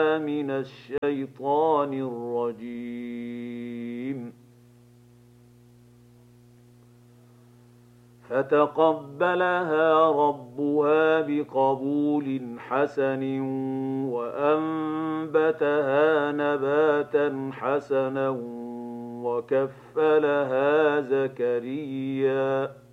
من الشيطان الرجيم فتقبلها ربها بقبول حسن وأنبتها نباتا حسنا وكفلها زكريا